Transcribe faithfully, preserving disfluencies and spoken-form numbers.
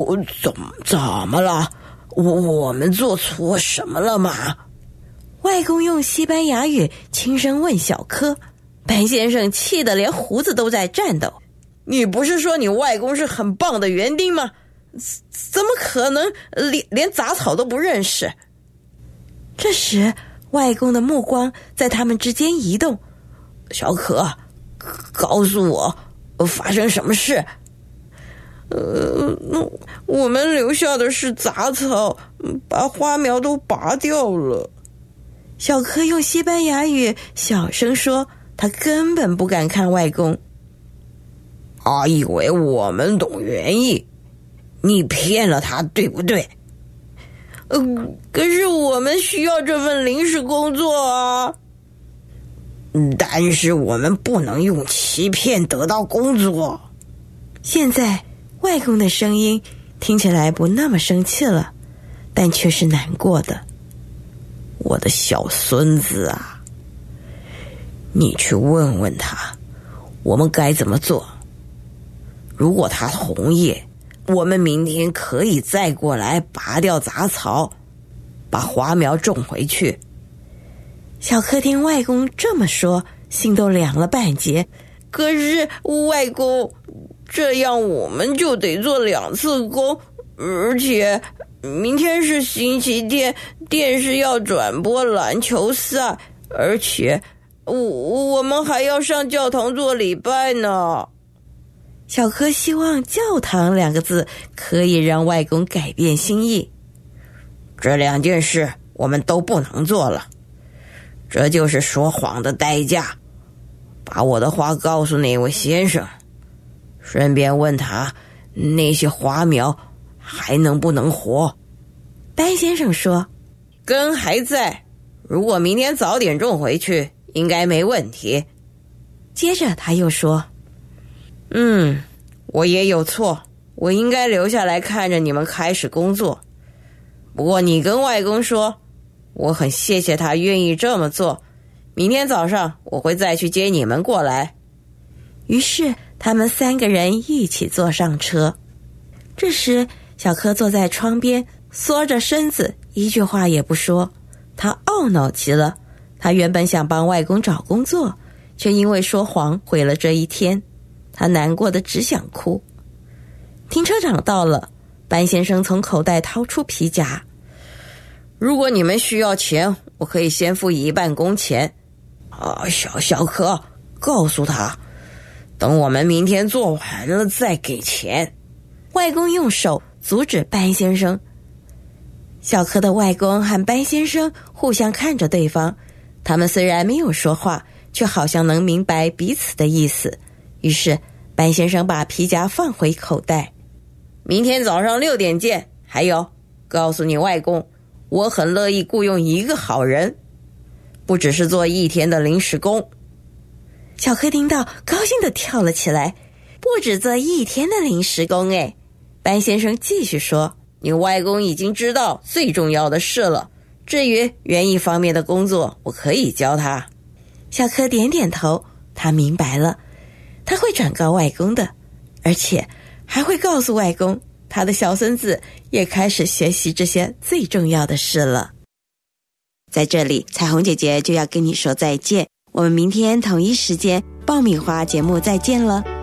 我怎么怎么了？我我们做错什么了吗？ 外公用西班牙语轻声问小柯。班先生气得连胡子都在颤抖。 你不是说你外公是很棒的园丁吗？怎么可能连连杂草都不认识？ 这时外公的目光在他们之间移动。 小可，告诉我发生什么事？呃，我们留下的是杂草，把花苗都拔掉了。 小柯用西班牙语小声说，他根本不敢看外公。 他以为我们懂园艺，你骗了他，对不对？呃，可是我们需要这份临时工作啊。但是我们不能用欺骗得到工作。 现在外公的声音听起来不那么生气了，但却是难过的。 我的小孙子啊，你去问问他，我们该怎么做。如果他同意，我们明天可以再过来拔掉杂草，把花苗种回去。 小柯听外公这么说，心都凉了半截。 可是外公，这样我们就得做两次工，而且明天是星期天，电视要转播篮球赛，而且我我们还要上教堂做礼拜呢。 小柯希望教堂两个字可以让外公改变心意。 这两件事我们都不能做了，这就是说谎的代价。把我的话告诉那位先生，顺便问他那些花苗还能不能活。 班先生说， 根还在，如果明天早点种回去应该没问题。 接着他又说， 嗯，我也有错，我应该留下来看着你们开始工作。不过你跟外公说，我很谢谢他愿意这么做，明天早上我会再去接你们过来。 于是他们三个人一起坐上车。这时小柯坐在窗边，缩着身子，一句话也不说。他懊恼极了，他原本想帮外公找工作，却因为说谎毁了这一天。他难过的只想哭。停车场到了，班先生从口袋掏出皮夹。 如果你们需要钱，我可以先付一半工钱。啊，小小柯，告诉他，等我们明天做完了再给钱。 外公用手阻止班先生。小柯的外公和班先生互相看着对方，他们虽然没有说话，却好像能明白彼此的意思。于是班先生把皮夹放回口袋。 明天早上六点见。还有，告诉你外公，我很乐意雇佣一个好人，不只是做一天的临时工。 小柯听到高兴地跳了起来，不只做一天的临时工哎。班先生继续说， 你外公已经知道最重要的事了，至于园艺方面的工作，我可以教他。 小柯点点头，他明白了，他会转告外公的，而且还会告诉外公，他的小孙子也开始学习这些最重要的事了。在这里，彩虹姐姐就要跟你说再见，我们明天同一时间爆米花节目再见了。